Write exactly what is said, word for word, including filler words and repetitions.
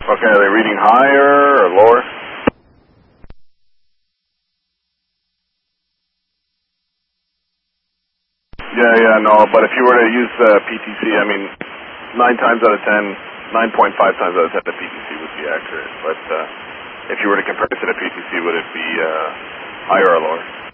Okay, are they reading higher or lower? Yeah, yeah, no, but if you were to use the P T C, I mean, nine times out of ten, nine point five times out of ten, the P T C would be accurate. But uh, if you were to compare it to the P T C, would it be uh, higher or lower?